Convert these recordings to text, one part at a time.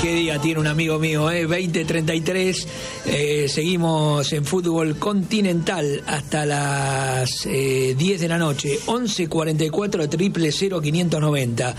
Qué día tiene un amigo mío, 20:33. Seguimos en fútbol continental hasta las 10 de la noche. 11:44 000 590.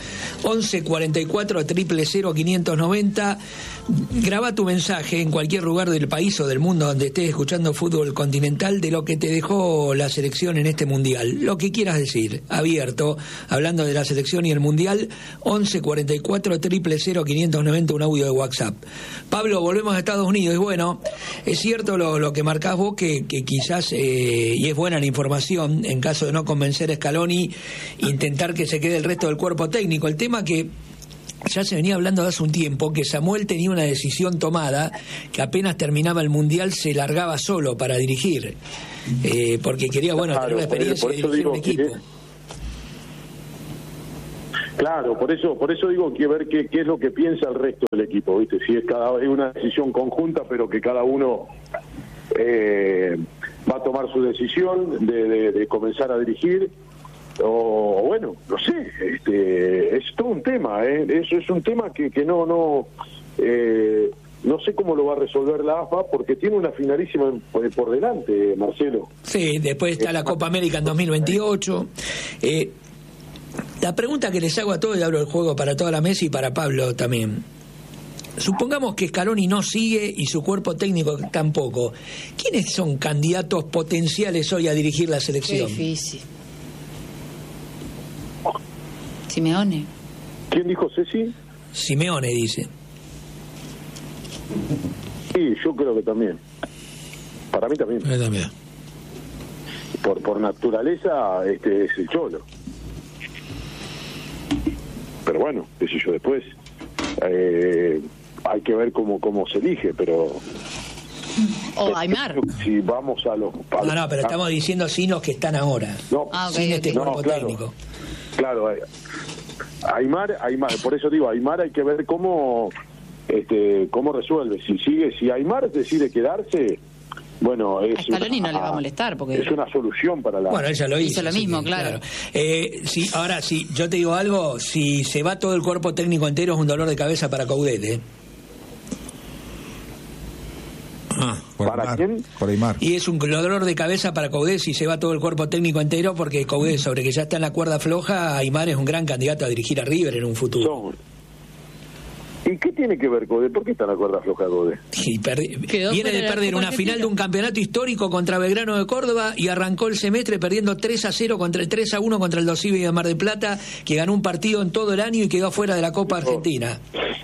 11:44 000 590. Graba tu mensaje en cualquier lugar del país o del mundo donde estés escuchando fútbol continental de lo que te dejó la selección en este mundial. Lo que quieras decir, abierto, hablando de la selección y el mundial. 11:44 000 590, un audio de WhatsApp. Pablo, volvemos a Estados Unidos. Y bueno, es cierto lo que marcás vos, que quizás, y es buena la información, en caso de no convencer a Scaloni, intentar que se quede el resto del cuerpo técnico. El tema que ya se venía hablando de hace un tiempo, que Samuel tenía una decisión tomada, que apenas terminaba el mundial se largaba solo para dirigir, porque quería, bueno, tener la experiencia de dirigir un equipo. Claro, por eso digo que ver qué es lo que piensa el resto del equipo, ¿viste? Si es una decisión conjunta, pero que cada uno va a tomar su decisión de comenzar a dirigir, o bueno, no sé, es todo un tema, eso es un tema que no sé cómo lo va a resolver la AFA, porque tiene una finalísima por delante, Marcelo. Sí, después está la Copa América en 2028. La pregunta que les hago a todos, y abro el juego para toda la mesa y para Pablo también. Supongamos que Scaloni no sigue y su cuerpo técnico tampoco. ¿Quiénes son candidatos potenciales hoy a dirigir la selección? Qué difícil. Simeone. ¿Quién dijo, Ceci? Simeone, dice. Sí, yo creo que también. Para mí también. También. Por naturaleza, es el Cholo. Pero bueno, qué sé yo, después hay que ver cómo se elige, pero... O Aimar. Si vamos a los... No, pero estamos diciendo sin los que están ahora. No, sin este cuerpo técnico. Claro, Aimar, por eso digo, Aimar hay que ver cómo resuelve. Si Aimar decide quedarse, bueno, a Scaloni no le va a molestar, porque es una solución para la... Bueno, ella lo hizo lo mismo, claro. Sí, ahora, si yo te digo algo, si se va todo el cuerpo técnico entero es un dolor de cabeza para Coudet, ¿Para quién? Por Aimar. Y es un dolor de cabeza para Coudet si se va todo el cuerpo técnico entero, porque Coudet, sobre que ya está en la cuerda floja, Aimar es un gran candidato a dirigir a River en un futuro. ¿Y qué tiene que ver Coudet? ¿Por qué está en la cuerda floja Coudet? Viene de perder una final de un campeonato histórico contra Belgrano de Córdoba y arrancó el semestre perdiendo 3-1 contra el Dosivi de Mar del Plata, que ganó un partido en todo el año y quedó fuera de la Copa Argentina.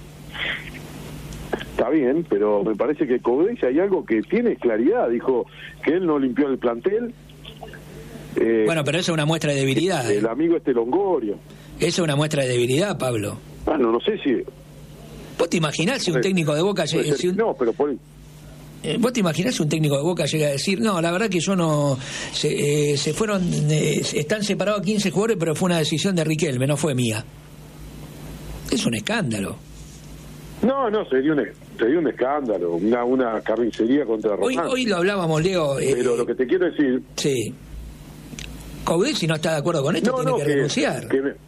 Está bien, pero me parece que Coudet hay algo que tiene claridad. Dijo que él no limpió el plantel. Bueno, pero eso es una muestra de debilidad. El amigo Longorio. Eso es una muestra de debilidad, Pablo. Bueno, no sé si... ¿Vos te imaginás si un técnico de Boca llega... No, pero por... ¿Vos te imaginás si un técnico de Boca llega a decir, no, la verdad que yo no... Se fueron... están separados 15 jugadores, pero fue una decisión de Riquelme, no fue mía? Es un escándalo. No, sería un escándalo, una carnicería contra Román. Hoy lo hablábamos, Leo. Pero lo que te quiero decir... Sí. Coudet, si no está de acuerdo con esto, tiene que renunciar.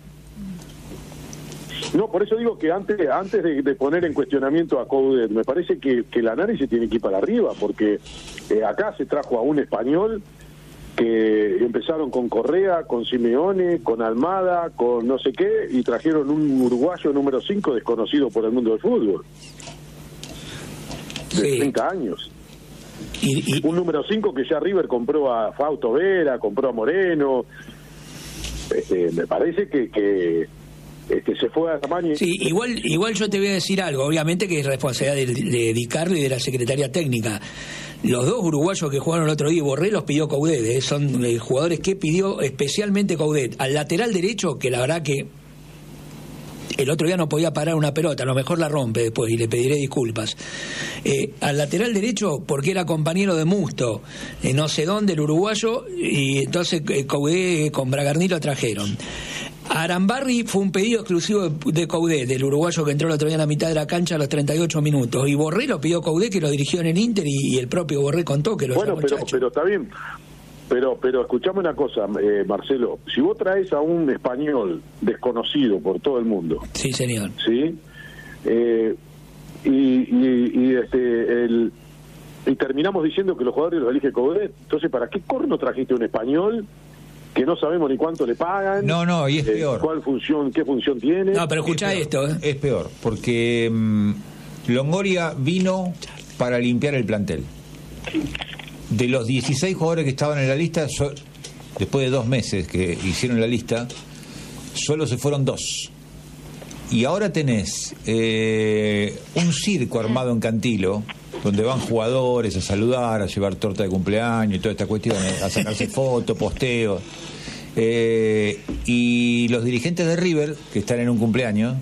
No, por eso digo que antes de poner en cuestionamiento a Coudet, me parece que el análisis tiene que ir para arriba, porque acá se trajo a un español que empezaron con Correa, con Simeone, con Almada, con no sé qué, y trajeron un uruguayo número 5 desconocido por el mundo del fútbol. De 30 años. Un número 5 que ya River compró a Fausto Vera, compró a Moreno. Me parece que se fue a tamaño. Sí, igual yo te voy a decir algo, obviamente que es responsabilidad de Di Carlo y de la Secretaría Técnica. Los dos uruguayos que jugaron el otro día, Borré los pidió Coudet, son jugadores que pidió especialmente Coudet. Al lateral derecho, que la verdad que el otro día no podía parar una pelota, a lo mejor la rompe después y le pediré disculpas. Al lateral derecho, porque era compañero de Musto, no sé dónde, el uruguayo, y entonces Coudet con Bragarni lo trajeron. Arambarri fue un pedido exclusivo de Coudet, del uruguayo que entró el otro día en la mitad de la cancha a los 38 minutos. Y Borré lo pidió Coudet, que lo dirigió en el Inter, y el propio Borré contó que lo llamó Chacho. Pero está bien. Pero escuchame una cosa, Marcelo. Si vos traes a un español desconocido por todo el mundo... Sí, señor. ¿Sí? y terminamos diciendo que los jugadores los elige Coudet. Entonces, ¿para qué corno trajiste un español que no sabemos ni cuánto le pagan? No, y es peor. ¿Qué función tiene? No, pero escuchá esto. Es peor, porque Longoria vino para limpiar el plantel. De los 16 jugadores que estaban en la lista, después de 2 meses que hicieron la lista, solo se fueron 2. Y ahora tenés un circo armado en Cantilo, donde van jugadores a saludar, a llevar torta de cumpleaños y toda esta cuestión, a sacarse fotos, posteos. Y los dirigentes de River, que están en un cumpleaños,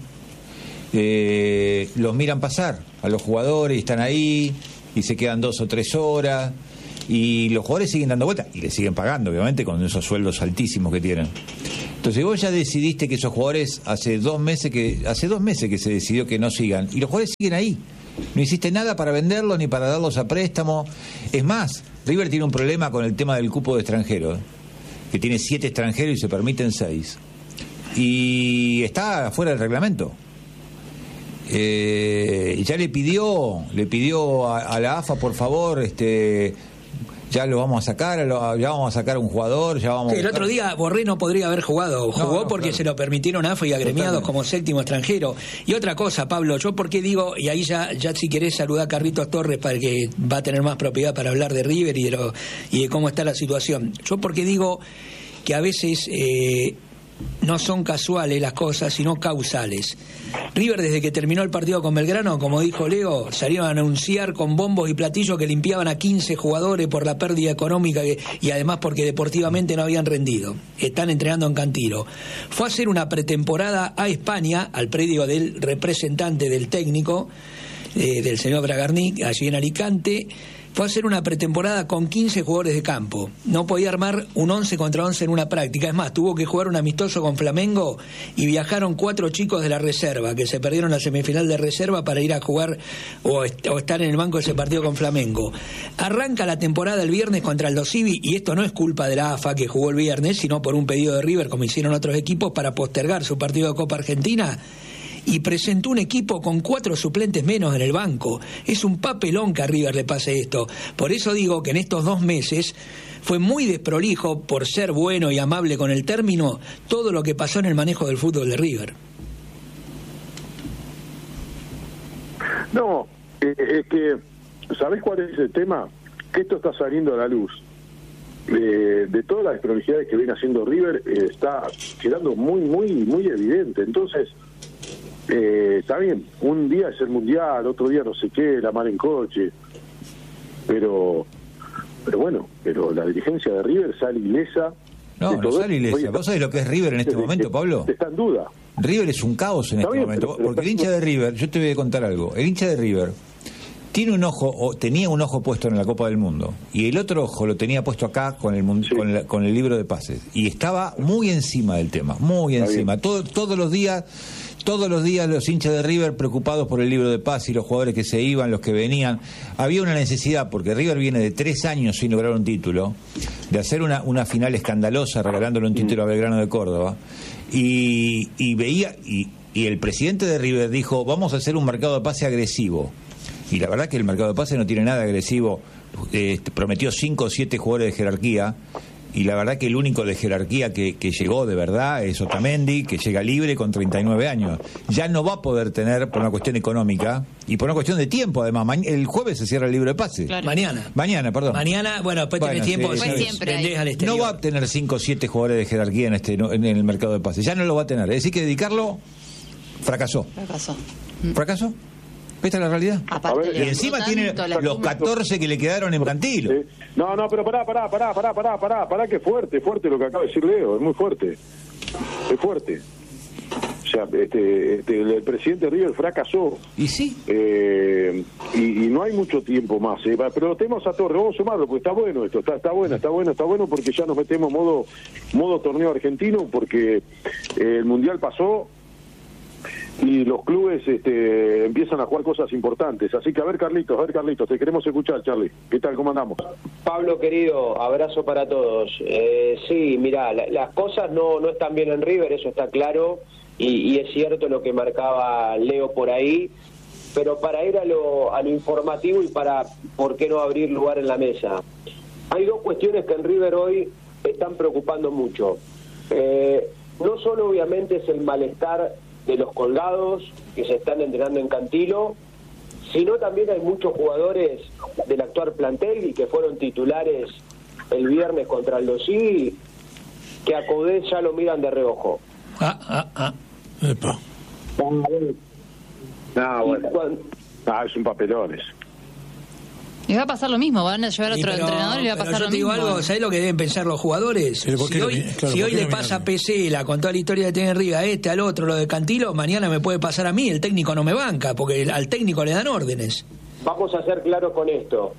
los miran pasar a los jugadores y están ahí y se quedan 2 o 3 horas y los jugadores siguen dando vueltas y le siguen pagando, obviamente, con esos sueldos altísimos que tienen. Entonces vos ya decidiste que esos jugadores hace 2 meses que se decidió que no sigan y los jugadores siguen ahí. No hiciste nada para venderlos ni para darlos a préstamo. Es más, River tiene un problema con el tema del cupo de extranjeros, que tiene 7 extranjeros y se permiten 6. Y está fuera del reglamento. Ya le pidió a la AFA, por favor, ya lo vamos a sacar, ya vamos a sacar un jugador, ya vamos. Sí, el otro día Borré no podría haber jugado, jugó porque claro, se lo permitieron AFA y agremiados como 7º extranjero. Y otra cosa, Pablo, yo porque digo, y ahí ya si querés saludar a Carlitos Torres para que va a tener más propiedad para hablar de River y de cómo está la situación. Yo porque digo que a veces no son casuales las cosas, sino causales. River, desde que terminó el partido con Belgrano, como dijo Leo, salieron a anunciar con bombos y platillos que limpiaban a 15 jugadores por la pérdida económica y además porque deportivamente no habían rendido. Están entrenando en Cantilo. Fue a hacer una pretemporada a España, al predio del representante del técnico, del señor Bragarnik, allí en Alicante. Fue a hacer una pretemporada con 15 jugadores de campo. No podía armar un 11 contra 11 en una práctica. Es más, tuvo que jugar un amistoso con Flamengo y viajaron 4 chicos de la reserva que se perdieron la semifinal de reserva para ir a jugar o estar en el banco de ese partido con Flamengo. Arranca la temporada el viernes contra el Dosivi y esto no es culpa de la AFA que jugó el viernes, sino por un pedido de River, como hicieron otros equipos, para postergar su partido de Copa Argentina. Y presentó un equipo con 4 suplentes menos en el banco. Es un papelón que a River le pase esto. Por eso digo que en estos 2 meses fue muy desprolijo, por ser bueno y amable con el término, todo lo que pasó en el manejo del fútbol de River. No, es que, ¿sabés cuál es el tema? Que esto está saliendo a la luz. De todas las desprolijidades que viene haciendo River, está quedando muy, muy, muy evidente. Entonces, está bien, un día es el Mundial, otro día no sé qué, la mar en coche, pero bueno, pero la dirigencia de River sale ilesa. No sale ilesa. ¿Vos sabés lo que es River en este momento, Pablo? Está en duda. River es un caos en este momento, porque el hincha de River, yo te voy a contar algo, el hincha de River tiene un ojo, o tenía un ojo puesto en la Copa del Mundo, y el otro ojo lo tenía puesto acá con el libro de pases, y estaba muy encima del tema, muy encima. Todos los días los hinchas de River preocupados por el libro de pases y los jugadores que se iban, los que venían. Había una necesidad, porque River viene de 3 años sin lograr un título, de hacer una final escandalosa regalándole un título a Belgrano de Córdoba, y veía, y el presidente de River dijo, vamos a hacer un mercado de pase agresivo. Y la verdad que el mercado de pase no tiene nada agresivo. Prometió 5 o 7 jugadores de jerarquía, y la verdad que el único de jerarquía que llegó de verdad es Otamendi, que llega libre con 39 años. Ya no va a poder tener, por una cuestión económica y por una cuestión de tiempo, además. El jueves se cierra el libro de pase. Claro. Mañana, perdón. Mañana, bueno, después tenés tiempo. Sí, siempre vendés al exterior. No va a tener 5 o 7 jugadores de jerarquía en el mercado de pase. Ya no lo va a tener. Es decir, que dedicarlo fracasó. ¿Fracasó? ¿Esta es la realidad? Aparte, y encima tiene los 14 que le quedaron en Cantilo. Sí. No, pero pará, que fuerte lo que acaba de decir Leo, es muy fuerte. Es fuerte. O sea, el presidente River fracasó. ¿Y sí? Y no hay mucho tiempo más, pero tenemos a Torres, vamos a sumarlo, porque está bueno esto, está bueno, porque ya nos metemos modo torneo argentino, porque el Mundial pasó y los clubes empiezan a jugar cosas importantes. Así que a ver Carlitos, te queremos escuchar, Charlie. ¿Qué tal? ¿Cómo andamos? Pablo, querido, abrazo para todos. Sí, mirá, las cosas no están bien en River, eso está claro, y es cierto lo que marcaba Leo por ahí. pero para ir a lo informativo y para, ¿por qué no abrir lugar en la mesa? Hay dos cuestiones que en River hoy están preocupando mucho. No solo obviamente es el malestar de los colgados que se están entrenando en Cantilo, sino también hay muchos jugadores del actual plantel y que fueron titulares el viernes contra el Dosí, que a Coudet ya lo miran de reojo. Epa. Es un papelón eso. Y va a pasar lo mismo, van a llevar a otro entrenador y le va a pasar lo mismo. Yo te digo algo, ¿sabés lo que deben pensar los jugadores? Si hoy le pasa a Pesela con toda la historia que tiene arriba, al otro, lo de Cantilo, mañana me puede pasar a mí, el técnico no me banca, porque al técnico le dan órdenes. Vamos a ser claros con esto.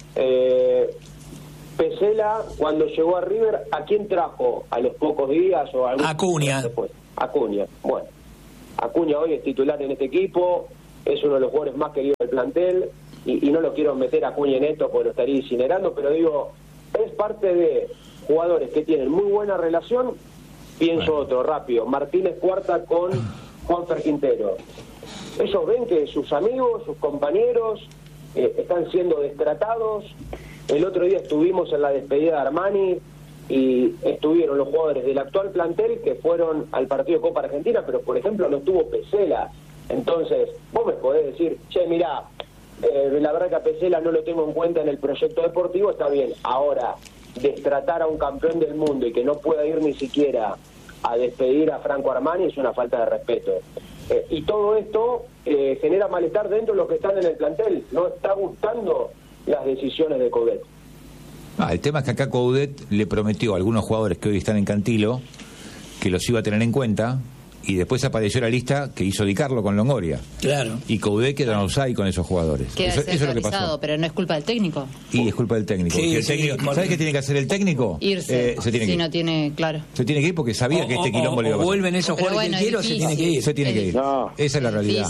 Pesela, cuando llegó a River, ¿a quién trajo a los pocos días? O Acuña. Después? Acuña. Bueno, Acuña hoy es titular en este equipo, es uno de los jugadores más queridos del plantel, y no lo quiero meter a Acuña en esto porque lo estaría incinerando, pero digo, es parte de jugadores que tienen muy buena relación. Pienso otro, rápido, Martínez Cuarta con Juanfer Quintero. Ellos ven que sus amigos, sus compañeros están siendo destratados. El otro día estuvimos en la despedida de Armani y estuvieron los jugadores del actual plantel que fueron al partido de Copa Argentina, pero por ejemplo no estuvo Pesela. Entonces, vos me podés decir, che, mirá, la verdad que a Pesela no lo tengo en cuenta en el proyecto deportivo, está bien. Ahora, destratar a un campeón del mundo y que no pueda ir ni siquiera a despedir a Franco Armani es una falta de respeto. Y todo esto genera malestar dentro de los que están en el plantel. No está gustando las decisiones de Coudet. El tema es que acá Coudet le prometió a algunos jugadores que hoy están en Cantilo que los iba a tener en cuenta, y después apareció la lista que hizo Di Carlo con Longoria. Claro. Y Coudet quedó en offside con esos jugadores. Eso es lo que pasó. Pero no es culpa del técnico. Y es culpa del técnico. Sí, el técnico, ¿sabes qué tiene que hacer el técnico? Irse. Se tiene que ir. No tiene, claro. Se tiene que ir porque sabía que este quilombo le iba a pasar. Vuelven esos jugadores que quiero, se tiene que ir. Se tiene que ir. No. Esa es la realidad.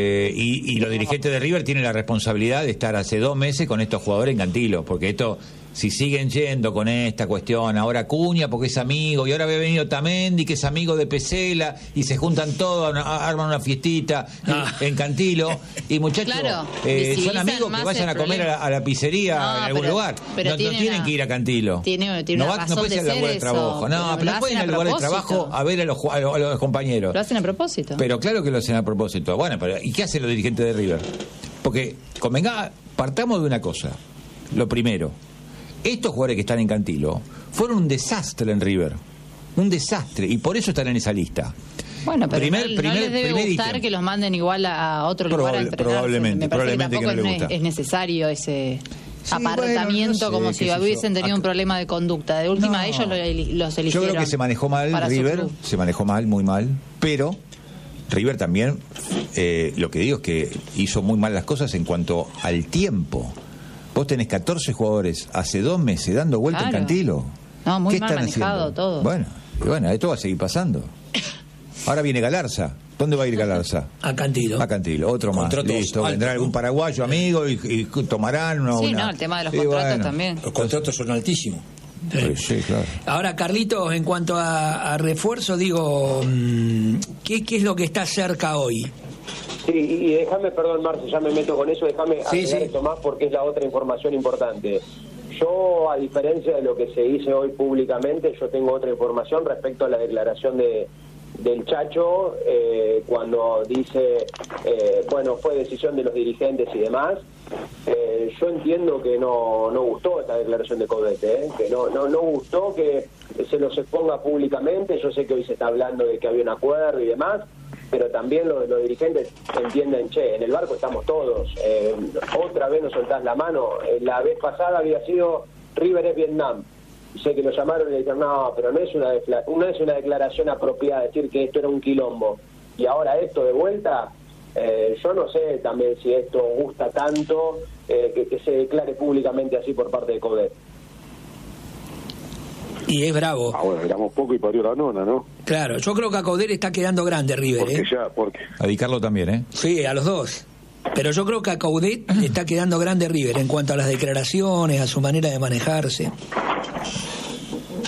Y los dirigentes de River tienen la responsabilidad de estar hace 2 meses con estos jugadores en Cantilo, porque esto, si siguen yendo con esta cuestión, ahora Acuña porque es amigo, y ahora había venido Tamendi que es amigo de Pesela, y se juntan todos, arman una fiestita en Cantilo, y muchachos, claro, son amigos que vayan a comer a la pizzería en algún lugar. No tienen que ir a Cantilo. No puede ser el lugar de trabajo. Pero pueden ir al lugar de trabajo a ver a los compañeros. Lo hacen a propósito. Pero claro que lo hacen a propósito. Bueno, pero ¿y qué hacen los dirigentes de River? Porque, partamos de una cosa. Lo primero, estos jugadores que están en Cantilo fueron un desastre en River. Un desastre. Y por eso están en esa lista. Bueno, pero no les debe gustar que los manden igual a otro lugar a entrenarse. Probablemente que tampoco no les gusta. Es necesario ese apartamiento, como si hubiesen tenido un problema de conducta. De última, ellos los eligieron. Yo creo que se manejó mal River, se manejó mal, muy mal, pero River también, lo que digo es que hizo muy mal las cosas en cuanto al tiempo. Vos tenés 14 jugadores hace 2 meses dando vuelta en Cantilo. No, muy ¿Qué mal están manejado haciendo? todo. Bueno, esto va a seguir pasando. Ahora viene Galarza. ¿Dónde va a ir Galarza? A Cantilo. A Cantilo, otro más. Listo, vendrá algún paraguayo amigo y tomarán el tema de los contratos también. Los contratos son altísimos. Sí, claro. Ahora, Carlitos, en cuanto a refuerzo, digo, ¿qué es lo que está cerca hoy? Sí, y déjame, perdón, Marce, ya me meto con eso, déjame agregar esto más porque es la otra información importante. Yo, a diferencia de lo que se dice hoy públicamente, yo tengo otra información respecto a la declaración del Chacho, cuando dice, fue decisión de los dirigentes y demás. Yo entiendo que no gustó esta declaración de Coudet, que no gustó que se los exponga públicamente. Yo sé que hoy se está hablando de que había un acuerdo y demás, pero también los dirigentes entienden, en el barco estamos todos, otra vez nos soltás la mano. La vez pasada había sido River es Vietnam. Sé que lo llamaron y le dijeron, no, pero no es una declaración apropiada decir que esto era un quilombo. Y ahora esto de vuelta, yo no sé también si esto gusta tanto que se declare públicamente así por parte de Coudet. Y es bravo. Bueno, éramos poco y parió la nona, ¿no? Claro, yo creo que a Coudet está quedando grande River. Porque a Di Carlo también, Sí, a los dos. Pero yo creo que a Coudet le está quedando grande River en cuanto a las declaraciones, a su manera de manejarse.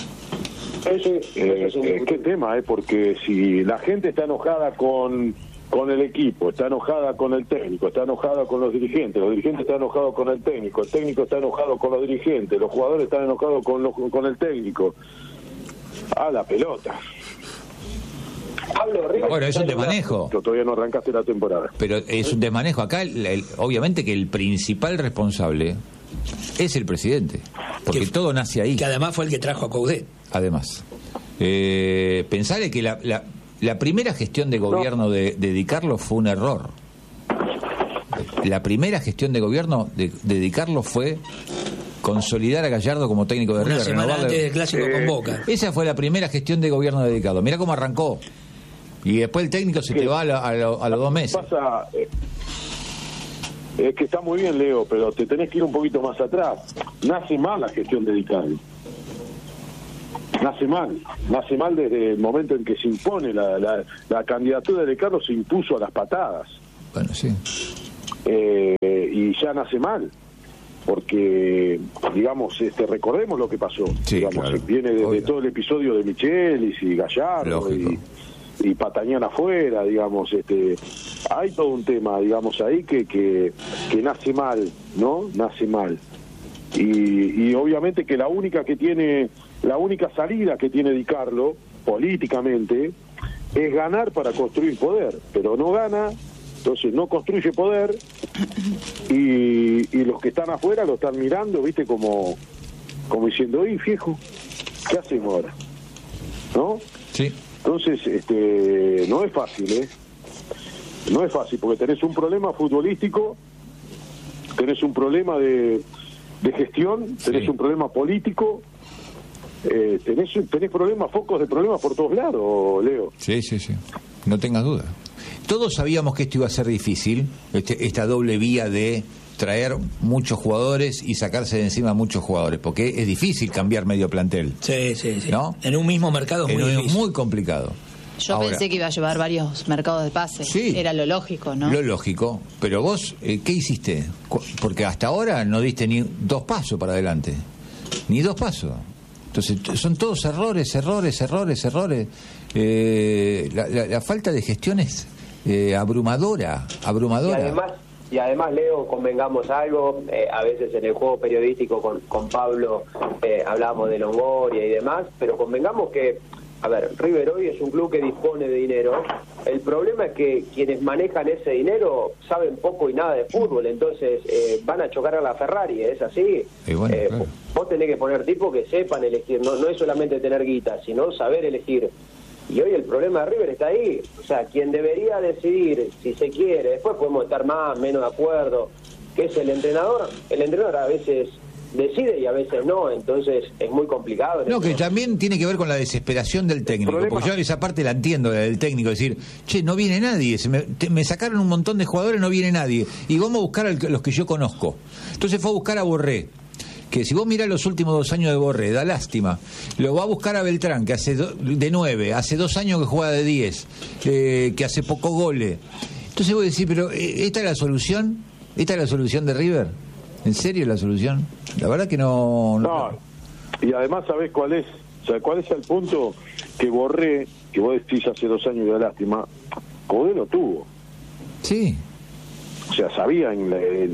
¿Qué tema? Porque si la gente está enojada con con el equipo, está enojada con el técnico, está enojada con los dirigentes están enojados con el técnico está enojado con los dirigentes, los jugadores están enojados con el técnico. A la pelota. Bueno, es un desmanejo. Todavía no arrancaste la temporada. Pero es un desmanejo. Acá, obviamente que el principal responsable es el presidente, porque todo nace ahí. Que además fue el que trajo a Coudet. Además. Pensale que la primera gestión de gobierno de Di Carlo fue un error. La primera gestión de gobierno de Di Carlo fue consolidar a Gallardo como técnico de River. Una semana antes del clásico con Boca. Esa fue la primera gestión de gobierno de Di Carlo. Mirá cómo arrancó. Y después el técnico se te va a los 2 meses. Pasa, es que está muy bien, Leo, pero te tenés que ir un poquito más atrás. Nace mal la gestión de Di Carlo. Nace mal desde el momento en que se impone la candidatura de Di Carlo, se impuso a las patadas. Bueno, sí. Y ya nace mal, porque, digamos, recordemos lo que pasó. Sí, digamos, claro. Viene desde todo el episodio de Michelis y Gallardo y Patañán afuera, digamos, hay todo un tema, digamos, ahí que nace mal, ¿no? Nace mal. Y obviamente que la única salida que tiene Di Carlo, políticamente, es ganar para construir poder, pero no gana, entonces no construye poder, y los que están afuera lo están mirando, ¿viste? Como diciendo, ¡ay, viejo! ¿Qué hacemos ahora? ¿No? Sí. Entonces, no es fácil, No es fácil, porque tenés un problema futbolístico, tenés un problema de gestión, tenés un problema político, tenés problemas, focos de problemas por todos lados, Leo. Sí, no tengas duda. Todos sabíamos que esto iba a ser difícil, esta doble vía de traer muchos jugadores y sacarse de encima muchos jugadores, porque es difícil cambiar medio plantel. Sí. ¿No? En un mismo mercado es muy difícil. Muy complicado. Yo pensé que iba a llevar varios mercados de pase. Sí, era lo lógico, ¿no? Lo lógico. Pero vos, ¿qué hiciste? Porque hasta ahora no diste ni 2 pasos para adelante. Ni 2 pasos. Entonces, son todos errores. La falta de gestión es abrumadora. Y además, Leo, convengamos algo, a veces en el juego periodístico con Pablo hablábamos de Longoria y demás, pero convengamos que, a ver, River hoy es un club que dispone de dinero. El problema es que quienes manejan ese dinero saben poco y nada de fútbol, entonces van a chocar a la Ferrari, ¿es así? Bueno, claro. Vos tenés que poner tipos que sepan elegir, no es solamente tener guita, sino saber elegir. Y hoy el problema de River está ahí. O sea, quien debería decidir si se quiere, después podemos estar más, menos de acuerdo, que es el entrenador. El entrenador a veces decide y a veces no, entonces es muy complicado. No, que también tiene que ver con la desesperación del técnico, porque yo esa parte la entiendo del técnico, decir, che, no viene nadie, me sacaron un montón de jugadores, no viene nadie, y vamos a buscar a los que yo conozco. Entonces fue a buscar a Borré, que si vos mirás los últimos 2 años de Borré, da lástima. Lo va a buscar a Beltrán, que hace de 9, hace 2 años que juega de 10, que hace poco goles. Entonces vos decís, pero ¿esta es la solución? ¿Esta es la solución de River? ¿En serio la solución? La verdad que no. Y además, ¿sabés cuál es? O sea, ¿cuál es el punto? Que Borré, que vos decís hace 2 años de lástima, Coudet lo tuvo. Sí. O sea, sabía en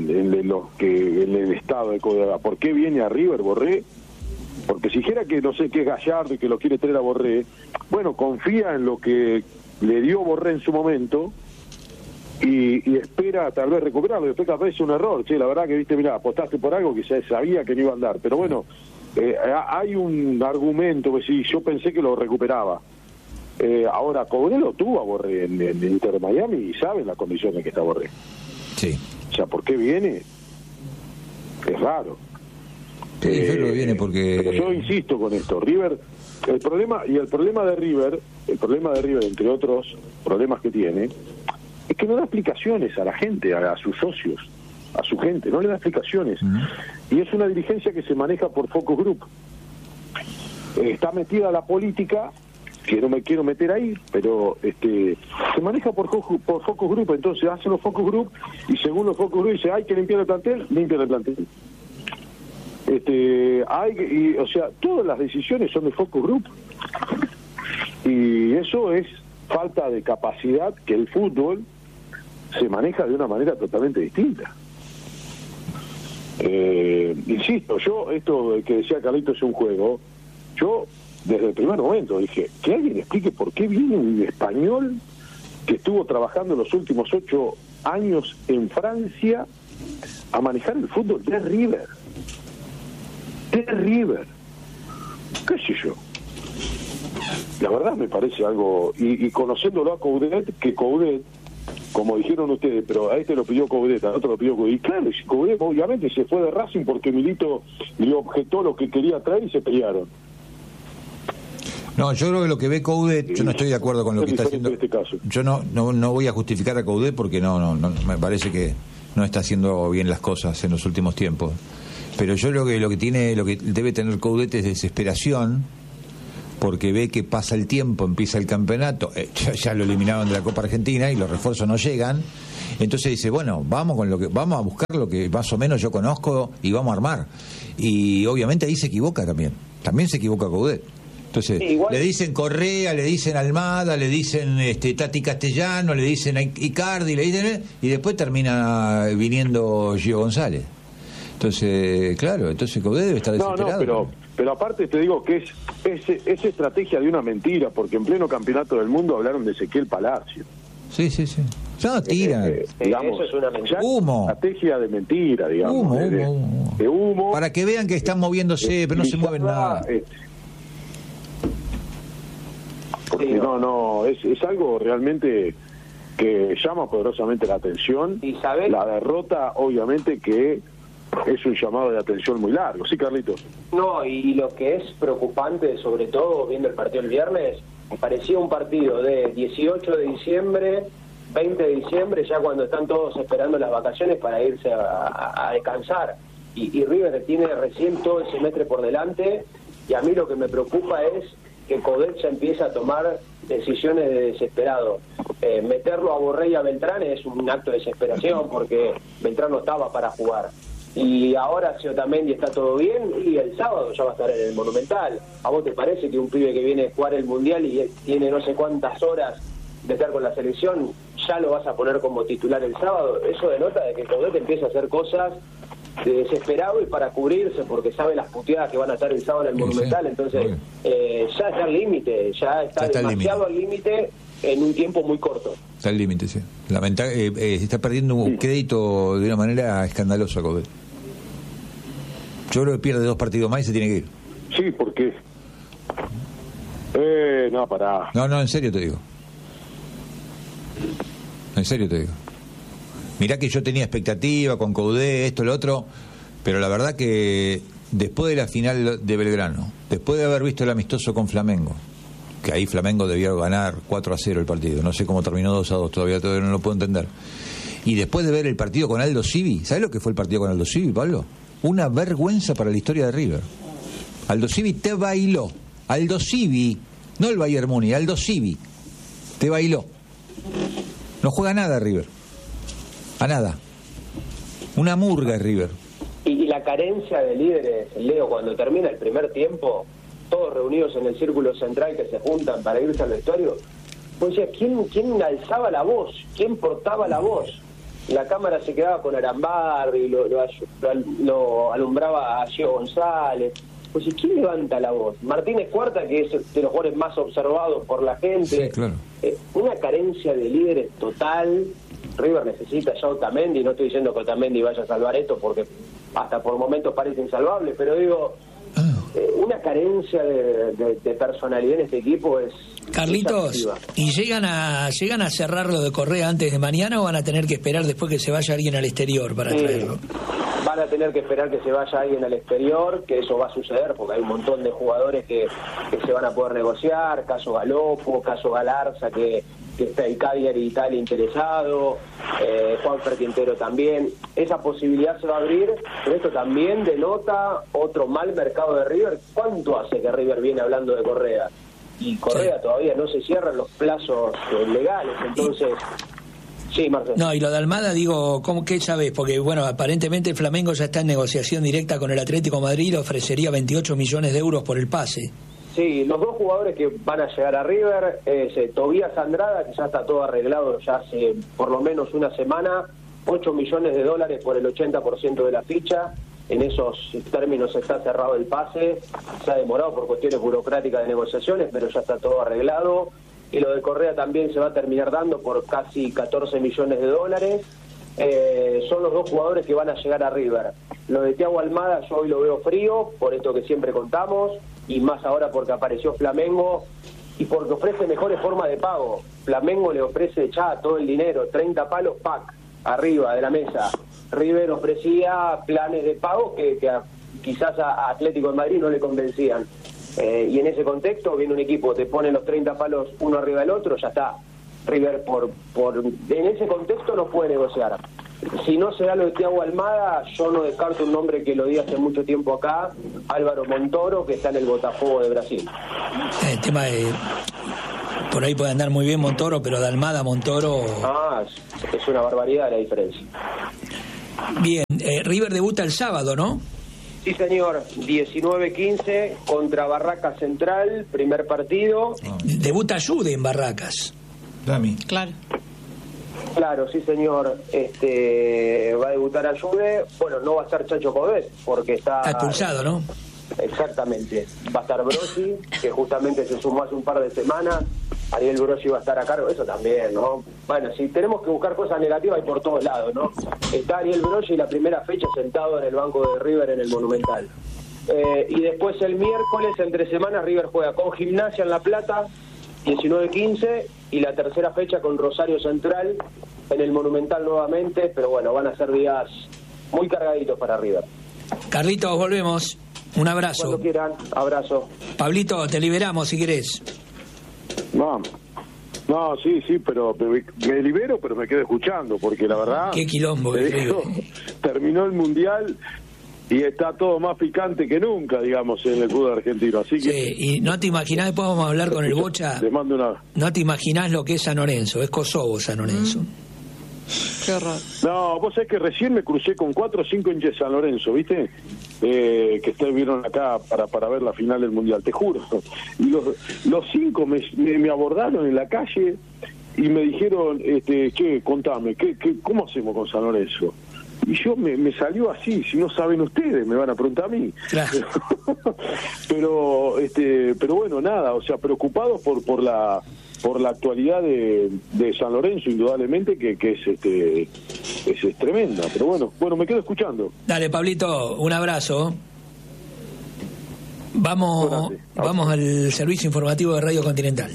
el estado de Coudet. ¿Por qué viene a River Borré? Porque si dijera que no sé qué es Gallardo y que lo quiere traer a Borré, bueno, confía en lo que le dio Borré en su momento y espera tal vez recuperarlo. Después tal vez es un error, la verdad que, viste, mirá, apostaste por algo que ya sabía que no iba a andar. Pero bueno, hay un argumento que sí, yo pensé que lo recuperaba. Ahora, Coudet lo tuvo a Borré en el Inter de Miami y saben las condiciones en que está Borré. Sí. O sea, ¿por qué viene? Es raro. Yo creo que viene porque... Pero yo insisto con esto, River, el problema de River, entre otros problemas que tiene, es que no da explicaciones a la gente, a sus socios, a su gente, no le da explicaciones. Y es una dirigencia que se maneja por focus group. Está metida la política, que no me quiero meter ahí, pero se maneja por focus group, entonces hacen los focus group y según los focus group dice, hay que limpiar el plantel, limpian el plantel. O sea, todas las decisiones son de focus group y eso es falta de capacidad que el fútbol se maneja de una manera totalmente distinta. Insisto, yo, esto que decía Carlitos es un juego, yo desde el primer momento dije, que alguien explique por qué viene un español que estuvo trabajando los últimos 8 años en Francia a manejar el fútbol de River. ¿Qué sé yo? La verdad me parece algo, y conociéndolo a Coudet, que Coudet, como dijeron ustedes, pero a este lo pidió Coudet, a otro lo pidió Coudet, y claro, Coudet obviamente se fue de Racing porque Milito le objetó lo que quería traer y se pelearon. No, yo creo que lo que ve Coudet, yo no estoy de acuerdo con lo que está haciendo. En este caso. Yo no voy a justificar a Coudet porque no me parece que no está haciendo bien las cosas en los últimos tiempos. Pero yo creo que lo que debe tener Coudet es desesperación, porque ve que pasa el tiempo, empieza el campeonato, ya lo eliminaron de la Copa Argentina y los refuerzos no llegan. Entonces dice, bueno, vamos a buscar lo que más o menos yo conozco y vamos a armar. Y obviamente ahí se equivoca también se equivoca Coudet. Entonces, sí, le dicen Correa, le dicen Almada, le dicen Tati Castellano, le dicen Icardi, y después termina viniendo Gio González. Entonces, claro, Coudet debe estar desesperado. No, pero aparte te digo que es estrategia de una mentira, porque en pleno campeonato del mundo hablaron de Ezequiel Palacio. Sí. Ya tiran. Digamos, eso es una mentira. Humo. Estrategia de mentira, digamos. Humo. De humo. Para que vean que están moviéndose, pero no se mueven nada. Porque es algo realmente que llama poderosamente la atención. ¿Y sabés? La derrota, obviamente, que es un llamado de atención muy largo. ¿Sí, Carlitos? No, y lo que es preocupante, sobre todo viendo el partido el viernes, parecía un partido de 18 de diciembre, 20 de diciembre, ya cuando están todos esperando las vacaciones para irse a descansar. Y River tiene recién todo el semestre por delante, y a mí lo que me preocupa es que Coudet ya empieza a tomar decisiones de desesperado. Meterlo a Borré y a Beltrán es un acto de desesperación, porque Beltrán no estaba para jugar. Y ahora si Otamendi está todo bien, y el sábado ya va a estar en el Monumental. ¿A vos te parece que un pibe que viene a jugar el Mundial y tiene no sé cuántas horas de estar con la selección, ya lo vas a poner como titular el sábado? Eso denota de que Coudet empieza a hacer cosas de desesperado y para cubrirse, porque sabe las puteadas que van a estar el sábado en el Monumental. Entonces ya está al límite, ya está demasiado al límite en un tiempo muy corto. Está al límite, sí. Está perdiendo un crédito de una manera escandalosa, Coudet. Yo creo que pierde 2 partidos más y se tiene que ir. Sí, porque no, pará. No, en serio te digo. Mirá que yo tenía expectativa con Coudet, esto, lo otro, pero la verdad que después de la final de Belgrano, después de haber visto el amistoso con Flamengo, que ahí Flamengo debió ganar 4-0 el partido, no sé cómo terminó 2-2, todavía no lo puedo entender, y después de ver el partido con Aldo Civi, ¿sabes lo que fue el partido con Aldo Civi, Pablo? Una vergüenza para la historia de River. Aldo Civi te bailó. Aldo Civi, no el Bayern Múnich, Aldo Civi te bailó. No juega nada River. A nada. Una murga es River. Y la carencia de líderes, Leo, cuando termina el primer tiempo, todos reunidos en el círculo central que se juntan para irse al vestuario, pues ya, ¿quién alzaba la voz? ¿Quién portaba la voz? La cámara se quedaba con Arambarri, lo alumbraba a Gio González. Pues ¿y quién levanta la voz? Martínez Cuarta, que es de los jugadores más observados por la gente. Sí, claro. Una carencia de líderes total. River necesita ya Otamendi, no estoy diciendo que Otamendi vaya a salvar esto, porque hasta por momentos parece insalvable, pero digo, una carencia de personalidad en este equipo es... Carlitos, ¿y llegan a cerrar lo de Correa antes de mañana o van a tener que esperar después que se vaya alguien al exterior para traerlo? Van a tener que esperar que se vaya alguien al exterior, que eso va a suceder porque hay un montón de jugadores que se van a poder negociar, caso Galopo, caso Galarza, que está el Cagliari Italia interesado, Juanfer Quintero también. Esa posibilidad se va a abrir, pero esto también denota otro mal mercado de River. ¿Cuánto hace que River viene hablando de Correa? Y Correa todavía no se cierran los plazos legales, entonces... Sí, Marcelo. No, y lo de Almada, digo, ¿qué sabés? Porque, bueno, aparentemente el Flamengo ya está en negociación directa con el Atlético de Madrid, ofrecería 28 millones de euros por el pase. Sí, los dos jugadores que van a llegar a River es Tobías Andrada, que ya está todo arreglado ya hace por lo menos una semana, $8 millones por el 80% de la ficha. En esos términos está cerrado el pase, se ha demorado por cuestiones burocráticas de negociaciones, pero ya está todo arreglado. Y lo de Correa también se va a terminar dando por casi $14 millones. Son los dos jugadores que van a llegar a River. Lo de Thiago Almada yo hoy lo veo frío, por esto que siempre contamos, y más ahora porque apareció Flamengo y porque ofrece mejores formas de pago. Flamengo le ofrece ya todo el dinero, 30 palos, pack, arriba de la mesa. River ofrecía planes de pago que quizás a Atlético de Madrid no le convencían. Y en ese contexto viene un equipo, te pone los 30 palos uno arriba del otro, ya está. River en ese contexto no puede negociar. Si no se da lo de Thiago Almada, yo no descarto un nombre que lo di hace mucho tiempo acá, Álvaro Montoro, que está en el Botafogo de Brasil. El tema de... Por ahí puede andar muy bien Montoro, pero de Almada a Montoro... Es una barbaridad la diferencia. Bien, River debuta el sábado, ¿no? Sí, señor, 19-15 contra Barracas Central, primer partido. Debuta Jude en Barracas. Dami. Claro, sí, señor. Va a debutar a Jude. Bueno, no va a estar Chacho Codet, porque está expulsado, ¿no? Exactamente. Va a estar Brosi, que justamente se sumó hace un par de semanas. Ariel Brosi va a estar a cargo, eso también, ¿no? Bueno, si tenemos que buscar cosas negativas hay por todos lados, ¿no? Está Ariel Brosi la primera fecha sentado en el banco de River en el Monumental. Y después el miércoles, entre semanas, River juega con Gimnasia en La Plata, 19-15, y la tercera fecha con Rosario Central en el Monumental nuevamente, pero bueno, van a ser días muy cargaditos para River. Carlitos, volvemos. Un abrazo. Cuando quieran, abrazo. Pablito, te liberamos si querés. No, sí, pero me libero, pero me quedo escuchando, porque la verdad... Qué quilombo. Terminó el Mundial y está todo más picante que nunca, digamos, en el fútbol argentino. Así que... Sí, y no te imaginás, después vamos a hablar con el Bocha... Les mando una... No te imaginás lo que es San Lorenzo, es Kosovo San Lorenzo. Qué horror. No, vos sabés que recién me crucé con 4 o 5 hinchas de San Lorenzo, ¿viste? Que ustedes vieron acá para ver la final del Mundial, te juro. Y los 5 me abordaron en la calle y me dijeron, che, contame, ¿cómo hacemos con San Lorenzo? Y yo me salió así, si no saben ustedes, me van a preguntar a mí. Claro. pero bueno, nada, o sea, preocupados por la actualidad de San Lorenzo, indudablemente, que es tremenda. Pero bueno, me quedo escuchando. Dale, Pablito, un abrazo. Vamos al servicio informativo de Radio Continental.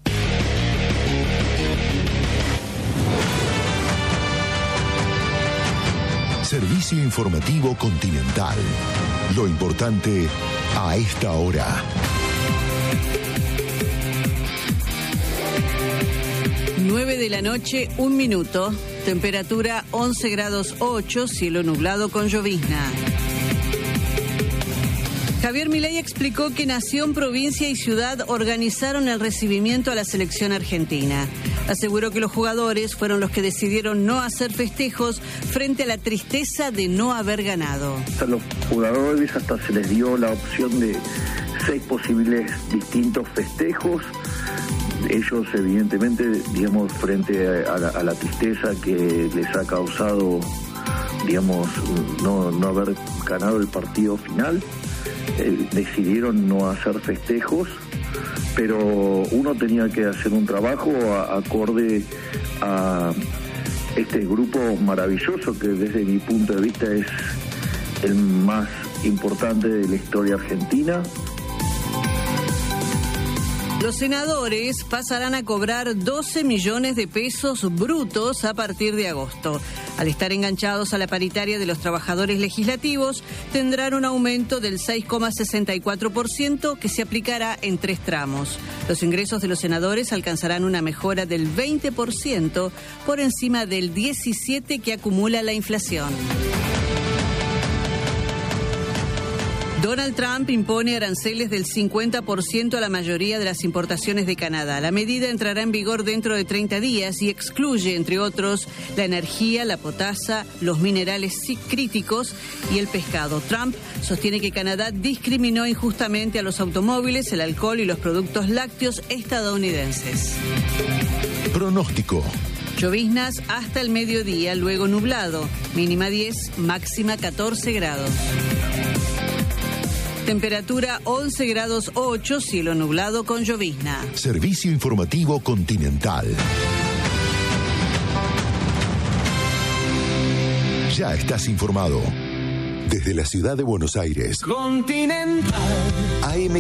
Servicio informativo Continental. Lo importante a esta hora. 9 de la noche, 1 minuto. Temperatura 11 grados 8, cielo nublado con llovizna. Javier Milei explicó que Nación, provincia y ciudad organizaron el recibimiento a la selección argentina. Aseguró que los jugadores fueron los que decidieron no hacer festejos frente a la tristeza de no haber ganado. A los jugadores hasta se les dio la opción de 6 posibles distintos festejos. Ellos, evidentemente, digamos, frente a la tristeza que les ha causado, digamos, no haber ganado el partido final, decidieron no hacer festejos, pero uno tenía que hacer un trabajo acorde a este grupo maravilloso que desde mi punto de vista es el más importante de la historia argentina. Los senadores pasarán a cobrar 12 millones de pesos brutos a partir de agosto. Al estar enganchados a la paritaria de los trabajadores legislativos, tendrán un aumento del 6,64% que se aplicará en 3 tramos. Los ingresos de los senadores alcanzarán una mejora del 20% por encima del 17% que acumula la inflación. Donald Trump impone aranceles del 50% a la mayoría de las importaciones de Canadá. La medida entrará en vigor dentro de 30 días y excluye, entre otros, la energía, la potasa, los minerales críticos y el pescado. Trump sostiene que Canadá discriminó injustamente a los automóviles, el alcohol y los productos lácteos estadounidenses. Pronóstico. Lloviznas hasta el mediodía, luego nublado. Mínima 10, máxima 14 grados. Temperatura 11 grados 8, cielo nublado con llovizna. Servicio informativo Continental. Ya estás informado. Desde la ciudad de Buenos Aires. Continental. AM